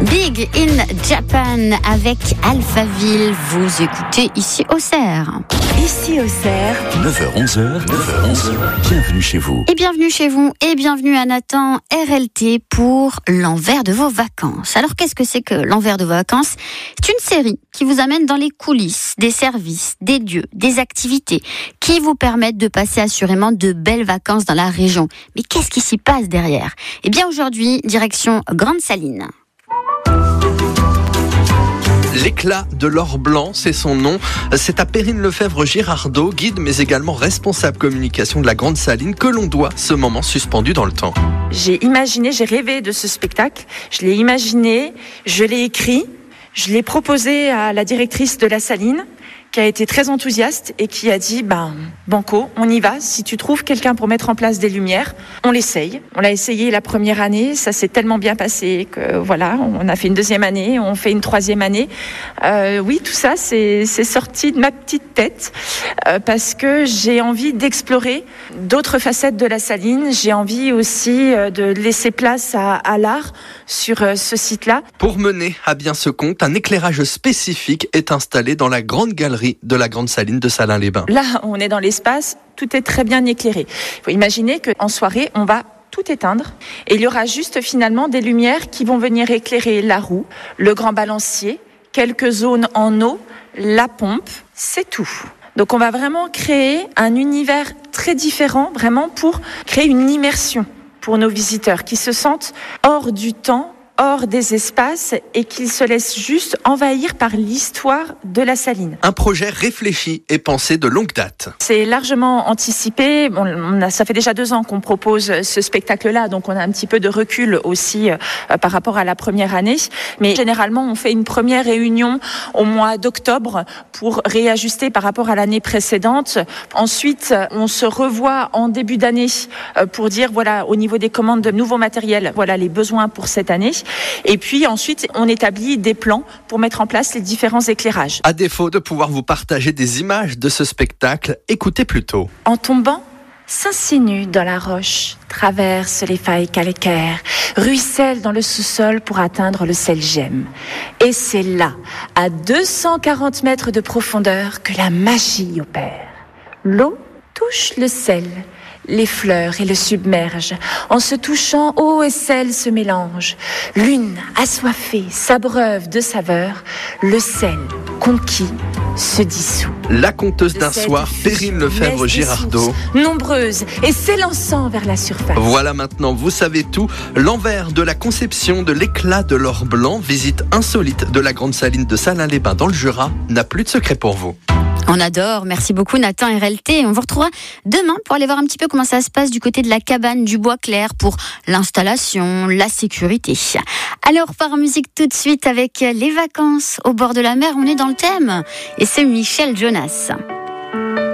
Big in Japan avec Alphaville. Vous écoutez ici Auxerre. Ici Auxerre. 9h-11h, bienvenue chez vous. Et bienvenue chez vous et bienvenue à Nathan RLT pour l'envers de vos vacances. Alors qu'est-ce que c'est que l'envers de vos vacances ? C'est une série qui vous amène dans les coulisses des services, des lieux, des activités qui vous permettent de passer assurément de belles vacances dans la région. Mais qu'est-ce qui s'y passe derrière ? Eh bien aujourd'hui, direction Grande Saline. L'éclat de l'or blanc, c'est son nom. C'est à Perrine Lefebvre-Girardot, guide mais également responsable communication de la Grande Saline, que l'on doit ce moment suspendu dans le temps. J'ai rêvé de ce spectacle. Je l'ai imaginé, je l'ai écrit, je l'ai proposé à la directrice de la Saline, qui a été très enthousiaste et qui a dit banco, on y va. Si tu trouves quelqu'un pour mettre en place des lumières, on l'essaye. On l'a essayé la première année, ça s'est tellement bien passé que voilà, on a fait une deuxième année, on fait une troisième année. Oui, tout ça, c'est sorti de ma petite tête parce que j'ai envie d'explorer d'autres facettes de la Saline. J'ai envie aussi de laisser place à l'art sur ce site-là. Pour mener à bien ce compte, un éclairage spécifique est installé dans la grande galerie de la Grande Saline de Salins-les-Bains. Là, on est dans l'espace, tout est très bien éclairé. Il faut imaginer qu'en soirée, on va tout éteindre et il y aura juste finalement des lumières qui vont venir éclairer la roue, le grand balancier, quelques zones en eau, la pompe, c'est tout. Donc on va vraiment créer un univers très différent, vraiment pour créer une immersion pour nos visiteurs qui se sentent hors du temps, hors des espaces et qu'ils se laissent juste envahir par l'histoire de la Saline. Un projet réfléchi et pensé de longue date. C'est largement anticipé. Ça fait déjà 2 ans qu'on propose ce spectacle-là, donc on a un petit peu de recul aussi par rapport à la première année. Mais généralement, on fait une première réunion au mois d'octobre pour réajuster par rapport à l'année précédente. Ensuite, on se revoit en début d'année pour dire, voilà, au niveau des commandes de nouveaux matériels, voilà les besoins pour cette année. Et puis ensuite, on établit des plans pour mettre en place les différents éclairages. À défaut de pouvoir vous partager des images de ce spectacle, écoutez plutôt. En tombant, s'insinue dans la roche, traverse les failles calcaires, ruisselle dans le sous-sol pour atteindre le sel gemme. Et c'est là, à 240 mètres de profondeur, que la magie opère. L'eau touche le sel. Les fleurs et le submergent. En se touchant, eau et sel se mélangent. L'une, assoiffée, s'abreuve de saveurs. Le sel, conquis, se dissout. La conteuse d'un soir, Perrine Lefebvre-Girardot. Nombreuses et s'élançant vers la surface. Voilà maintenant, vous savez tout. L'envers de la conception de l'éclat de l'or blanc, visite insolite de la Grande Saline de Salins-les-Bains dans le Jura, n'a plus de secret pour vous. On adore, merci beaucoup Nathan RLT. On vous retrouvera demain pour aller voir un petit peu comment ça se passe du côté de la cabane du Bois Clair pour l'installation, la sécurité. Alors par musique tout de suite avec les vacances au bord de la mer, on est dans le thème et c'est Michel Jonas.